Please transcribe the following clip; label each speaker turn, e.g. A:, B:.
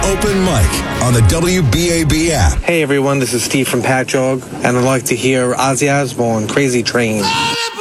A: Open Mic on the WBAB app.
B: Hey everyone, this is Steve from Patchogue, and I'd like to hear Ozzy Osbourne, Crazy Train.